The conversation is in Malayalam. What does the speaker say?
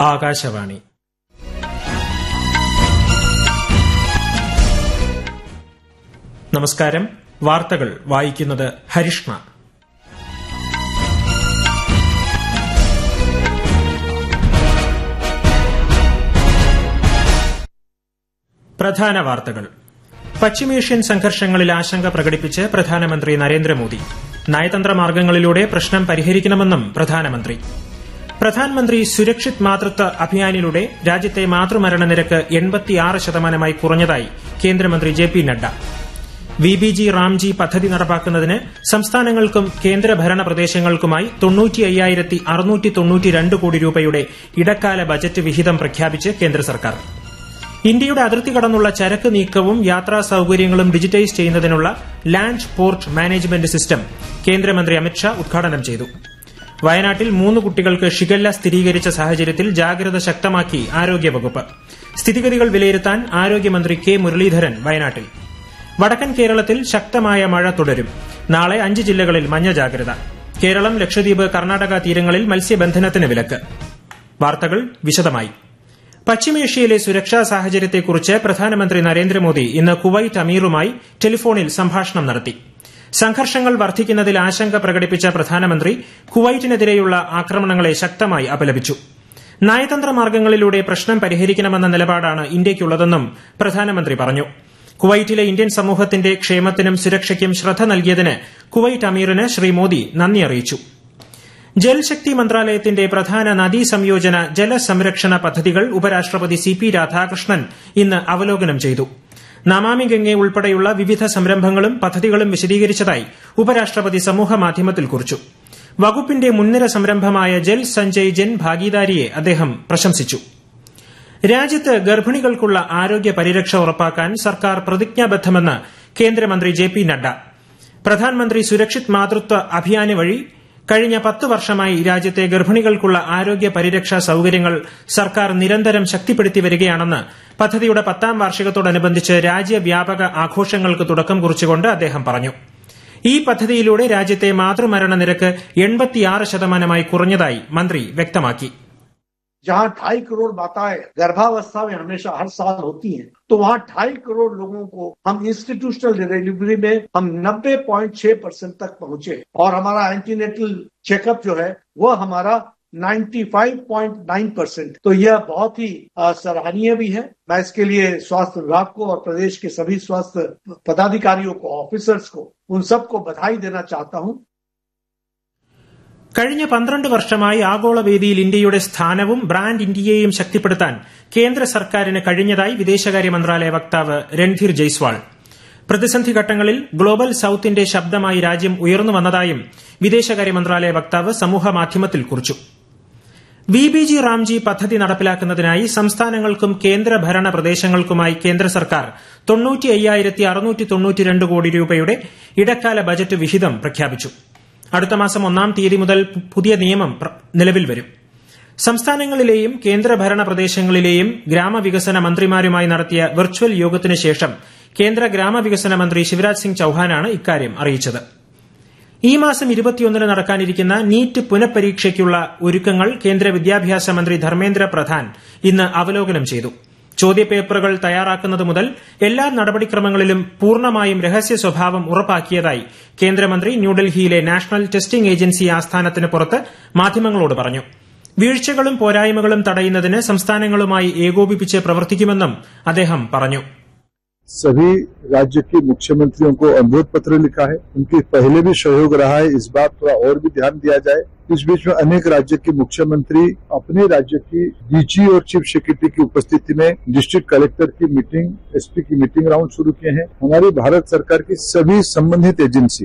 ആകാശവാണി. നമസ്കാരം. വാർത്തകൾ വായിക്കുന്നത് ഹരിഷ്ണ. പ്രധാന വാർത്തകൾ. പശ്ചിമേഷ്യൻ സംഘർഷങ്ങളിൽ ആശങ്ക പ്രകടിപ്പിച്ച് പ്രധാനമന്ത്രി നരേന്ദ്രമോദി. നയതന്ത്ര മാർഗ്ഗങ്ങളിലൂടെ പ്രശ്നം പരിഹരിക്കണമെന്നും പ്രധാനമന്ത്രി. പ്രധാനമന്ത്രി സുരക്ഷിത് മാതൃത്വ അഭിയാനിലൂടെ രാജ്യത്തെ മാതൃമരണ നിരക്ക് 86% കുറഞ്ഞതായി കേന്ദ്രമന്ത്രി ജെ.പി. നഡ്ഡ. വിബിജി റാംജി പദ്ധതി നടപ്പാക്കുന്നതിന് സംസ്ഥാനങ്ങൾക്കും കേന്ദ്രഭരണ പ്രദേശങ്ങൾക്കുമായി 95,692 കോടി രൂപയുടെ ഇടക്കാല ബജറ്റ് വിഹിതം പ്രഖ്യാപിച്ച് കേന്ദ്ര സർക്കാർ. ഇന്ത്യയുടെ അതിർത്തി കടന്നുള്ള ചരക്ക് നീക്കവും യാത്രാ സൌകര്യങ്ങളും ഡിജിറ്റൈസ് ചെയ്യുന്നതിനുള്ള ലാൻഡ് പോർട്ട് മാനേജ്മെന്റ് സിസ്റ്റം കേന്ദ്രമന്ത്രി അമിത്ഷാ ഉദ്ഘാടനം ചെയ്തു. വയനാട്ടിൽ 3 കുട്ടികൾക്ക് ഷിഗല്ല സ്ഥിരീകരിച്ച സാഹചര്യത്തിൽ ജാഗ്രത ശക്തമാക്കി ആരോഗ്യവകുപ്പ്. സ്ഥിതിഗതികൾ വിലയിരുത്താൻ ആരോഗ്യമന്ത്രി കെ മുരളീധരൻ വയനാട്ടിൽ. വടക്കൻ കേരളത്തിൽ ശക്തമായ മഴ തുടരും. നാളെ 5 ജില്ലകളിൽ മഞ്ഞ ജാഗ്രത. കേരളം, ലക്ഷദ്വീപ്, കർണാടക തീരങ്ങളിൽ മത്സ്യബന്ധനത്തിന് വിലക്ക്. വാർത്തകൾ വിശദമായി. പശ്ചിമേഷ്യയിലെ സുരക്ഷാ സാഹചര്യത്തെക്കുറിച്ച് പ്രധാനമന്ത്രി നരേന്ദ്രമോദി ഇന്ന് കുവൈറ്റ് അമീറുമായി ടെലിഫോണിൽ സംഭാഷണം നടത്തി. സംഘർഷങ്ങൾ വർദ്ധിക്കുന്നതിൽ ആശങ്ക പ്രകടിപ്പിച്ച പ്രധാനമന്ത്രി കുവൈറ്റിനെതിരെയുള്ള ആക്രമണങ്ങളെ ശക്തമായി അപലപിച്ചു. നയതന്ത്ര മാർഗ്ഗങ്ങളിലൂടെ പ്രശ്നം പരിഹരിക്കണമെന്ന നിലപാടാണ് ഇന്ത്യയ്ക്കുള്ളതെന്നും പ്രധാനമന്ത്രി പറഞ്ഞു. കുവൈറ്റിലെ ഇന്ത്യൻ സമൂഹത്തിന്റെ ക്ഷേമത്തിനും സുരക്ഷയ്ക്കും ശ്രദ്ധ നൽകിയതിന് കുവൈറ്റ് അമീറിന് ശ്രീ മോദി നന്ദി അറിയിച്ചു. ജൽശക്തി മന്ത്രാലയത്തിന്റെ പ്രധാന നദീ സംയോജന ജലസംരക്ഷണ പദ്ധതികൾ ഉപരാഷ്ട്രപതി സി.പി. രാധാകൃഷ്ണൻ ഇന്ന് അവലോകനം ചെയ്തു. നമാമി ഗംഗെ ഉൾപ്പെടെയുള്ള വിവിധ സംരംഭങ്ങളും പദ്ധതികളും വിശദീകരിച്ചതായി ഉപരാഷ്ട്രപതി സമൂഹമാധ്യമത്തിൽ കുറിച്ചു. വകുപ്പിന്റെ മുൻനിര സംരംഭമായ ജൽ സഞ്ജയ് ജൻ ഭാഗീദാരിയെ അദ്ദേഹം പ്രശംസിച്ചു. രാജ്യത്ത് ഗർഭിണികൾക്കുള്ള ആരോഗ്യ പരിരക്ഷ ഉറപ്പാക്കാൻ സർക്കാർ പ്രതിജ്ഞാബദ്ധമെന്ന് കേന്ദ്രമന്ത്രി ജെ.പി. നഡ്ഡ. പ്രധാനമന്ത്രി സുരക്ഷിത് മാതൃത്വ അഭിയാന് വഴി കഴിഞ്ഞ 10 വർഷമായി രാജ്യത്തെ ഗർഭിണികൾക്കുള്ള ആരോഗ്യ പരിരക്ഷാ സൌകര്യങ്ങൾ സർക്കാർ നിരന്തരം ശക്തിപ്പെടുത്തി വരികയാണെന്ന് പദ്ധതിയുടെ 10ാം വാർഷികത്തോടനുബന്ധിച്ച് രാജ്യവ്യാപക ആഘോഷങ്ങൾക്ക് തുടക്കം കുറിച്ചുകൊണ്ട് അദ്ദേഹം പറഞ്ഞു. ഈ പദ്ധതിയിലൂടെ രാജ്യത്തെ മാതൃമരണ നിരക്ക് 86% കുറഞ്ഞതായി മന്ത്രി വ്യക്തമാക്കി. जहां 2.5 करोड़ माताएं गर्भावस्था में हमेशा हर साल होती हैं, तो वहां 2.5 करोड़ लोगों को हम इंस्टीट्यूशनल डिलीवरी में हम 90.6% तक पहुंचे और हमारा एंटीनेटल चेकअप जो है वह हमारा 95.9%. तो यह बहुत ही सराहनीय भी है. मैं इसके लिए स्वास्थ्य विभाग को और प्रदेश के सभी स्वास्थ्य पदाधिकारियों को, ऑफिसर्स को, उन सबको बधाई देना चाहता हूं. കഴിഞ്ഞ 12 വർഷമായി ആഗോളവേദിയിൽ ഇന്ത്യയുടെ സ്ഥാനവും ബ്രാൻഡ് ഇന്ത്യയെയും ശക്തിപ്പെടുത്താൻ കേന്ദ്ര സർക്കാരിന് കഴിഞ്ഞതായി വിദേശകാര്യ മന്ത്രാലയ വക്താവ് രൺധീർ ജയ്സ്വാൾ. പ്രതിസന്ധി ഘട്ടങ്ങളിൽ ഗ്ലോബൽ സൌത്തിന്റെ ശബ്ദമായി രാജ്യം ഉയർന്നുവന്നതായും വിദേശകാര്യ മന്ത്രാലയ വക്താവ് സമൂഹമാധ്യമത്തിൽ കുറിച്ചു. വിബിജി റാംജി പദ്ധതി നടപ്പിലാക്കുന്നതിനായി സംസ്ഥാനങ്ങൾക്കും കേന്ദ്രഭരണ പ്രദേശങ്ങൾക്കുമായി കേന്ദ്ര സർക്കാർ 95,692 കോടി രൂപയുടെ ഇടക്കാല ബജറ്റ് വിഹിതം പ്രഖ്യാപിച്ചു. അടുത്ത മാസം 1-ാം തീയതി മുതൽ പുതിയ നിയമം നിലവിൽ വരും. സംസ്ഥാനങ്ങളിലെയും കേന്ദ്രഭരണ പ്രദേശങ്ങളിലെയും ഗ്രാമവികസന മന്ത്രിമാരുമായി നടത്തിയ വെർച്വൽ യോഗത്തിന് ശേഷം കേന്ദ്ര ഗ്രാമവികസന മന്ത്രി ശിവരാജ് സിംഗ് ചൌഹാനാണ് ഇക്കാര്യം അറിയിച്ചത്. ഈ മാസം 21-ന് നടക്കാനിരിക്കുന്ന നീറ്റ് പുനഃപരീക്ഷയ്ക്കുള്ള ഒരുക്കങ്ങൾ കേന്ദ്ര വിദ്യാഭ്യാസ മന്ത്രി ധർമ്മേന്ദ്ര പ്രധാൻ ഇന്ന് അവലോകനം ചെയ്തു. ചോദ്യപേപ്പറുകൾ തയ്യാറാക്കുന്നത് മുതൽ എല്ലാ നടപടിക്രമങ്ങളിലും പൂർണ്ണമായും രഹസ്യ സ്വഭാവം ഉറപ്പാക്കിയതായി കേന്ദ്രമന്ത്രി ന്യൂഡൽഹിയിലെ നാഷണൽ ടെസ്റ്റിംഗ് ഏജൻസി ആസ്ഥാനത്തിന് പുറത്ത് മാധ്യമങ്ങളോട് പറഞ്ഞു. വീഴ്ചകളും പോരായ്മകളും തടയുന്നതിന് സംസ്ഥാനങ്ങളുമായി ഏകോപിപ്പിച്ച് പ്രവർത്തിക്കുമെന്നും അദ്ദേഹം പറഞ്ഞു. सभी राज्य के मुख्यमंत्रियों को अनुरोध पत्र लिखा है. उनके पहले भी सहयोग रहा है. इस बार थोड़ा और भी ध्यान दिया जाए. इस बीच में अनेक राज्य के मुख्यमंत्री अपने राज्य की डीजी और चीफ सेक्रेटरी की उपस्थिति में डिस्ट्रिक्ट कलेक्टर की मीटिंग, एसपी की मीटिंग राउंड शुरू किए हैं. हमारी भारत सरकार की सभी संबंधित एजेंसी